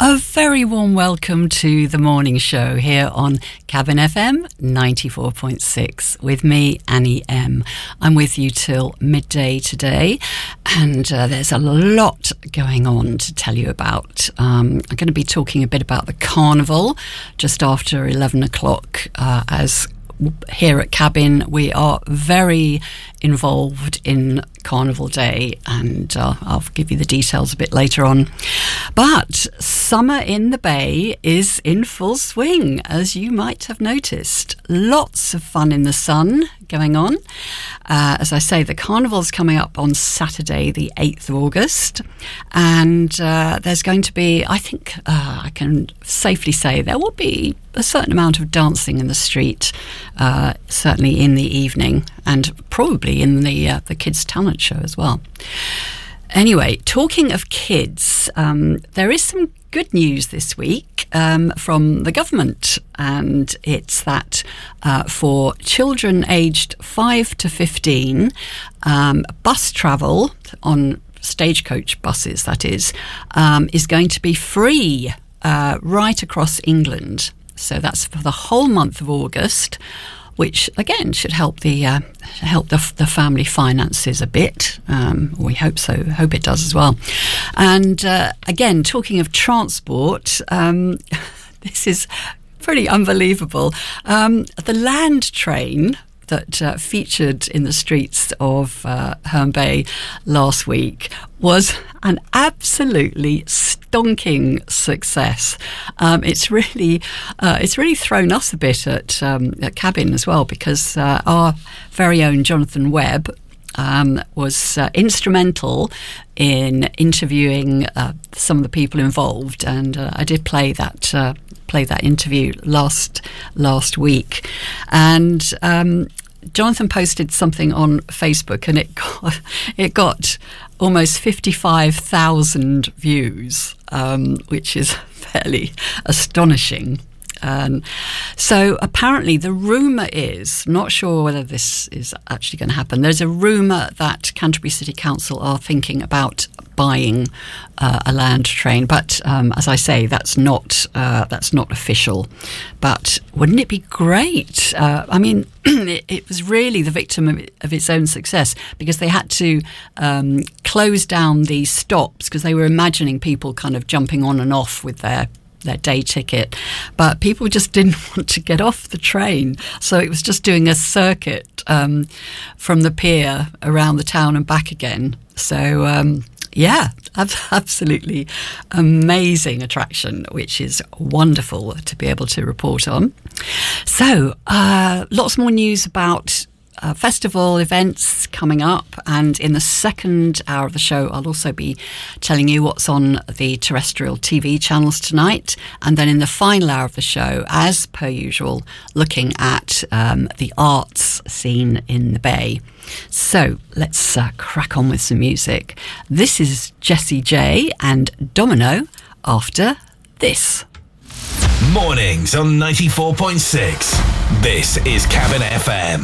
A very warm welcome to the morning show here on Cabin FM 94.6 with me, Annie M. I'm with you till midday today, and there's a lot going on to tell you about. I'm going to be talking a bit about the carnival just after 11 o'clock, as here at Cabin we are very involved in Carnival Day, and I'll give you the details a bit later on. But summer in the Bay is in full swing, as you might have noticed. Lots of fun in the sun going on. As I say, the carnival's coming up on Saturday the 8th of August, and there's going to be, I think I can safely say, there will be a certain amount of dancing in the street, certainly in the evening, and probably in the kids' talent show as well. Anyway, talking of kids, there is some good news this week from the government, and it's that for children aged 5 to 15, bus travel on stagecoach buses, that is going to be free right across England. So that's for the whole month of August, which again should help the family finances a bit. We hope so. Hope it does as well. And again, talking of transport, this is pretty unbelievable. The land train that featured in the streets of Herne Bay last week was an absolutely stonking success. It's really thrown us a bit at Cabin as well, because our very own Jonathan Webb was instrumental in interviewing some of the people involved, and I did play that interview last week, and Jonathan posted something on Facebook, and it got almost 55,000 views, which is fairly astonishing. So apparently the rumour is, not sure whether this is actually going to happen, there's a rumour that Canterbury City Council are thinking about buying a land train, but as I say, that's not official. But wouldn't it be great? I mean, it was really the victim of its own success, because they had to close down these stops because they were imagining people kind of jumping on and off with their day ticket, but people just didn't want to get off the train, so it was just doing a circuit from the pier around the town and back again. So absolutely amazing attraction, which is wonderful to be able to report on. So lots more news about festival events coming up, and in the second hour of the show I'll also be telling you what's on the terrestrial TV channels tonight, and then in the final hour of the show, as per usual, looking at the arts scene in the Bay. So let's crack on with some music. This is Jessie J and Domino after this. Mornings on 94.6. This is Cabin FM.